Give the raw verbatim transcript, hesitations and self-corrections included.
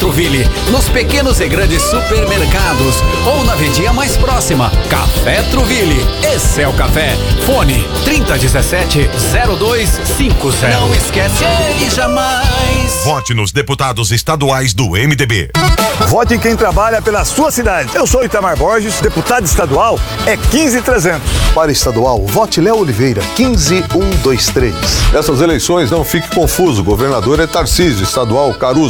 Truville, nos pequenos e grandes supermercados ou na vendinha mais próxima. Café Truville, esse é o café. Fone trinta e dezessete, zero dois cinco zero. Não esquece ele jamais. Vote nos deputados estaduais do M D B. Vote em quem trabalha pela sua cidade. Eu sou Itamar Borges, deputado estadual é quinze trezentos. Para estadual, vote Léo Oliveira, quinze um dois três. Nessas eleições, não fique confuso. O governador é Tarcísio, estadual Caruso.